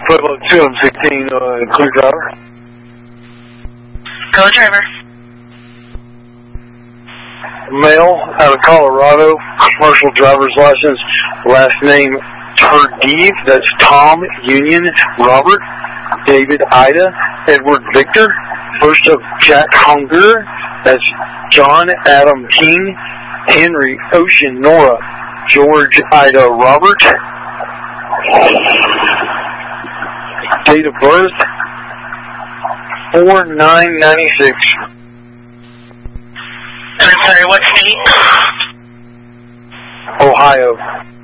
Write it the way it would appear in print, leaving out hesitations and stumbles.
Pueblo 216, clear driver. Go driver. Male out of Colorado, commercial driver's license, last name Turdeve, that's Tom, Union, Robert, David, Ida, Edward, Victor, first of Jack Hunger, that's John, Adam, King, Henry, Ocean, Nora, George, Ida, Robert, date of birth, 4/9/96. And I'm sorry, what state? Ohio.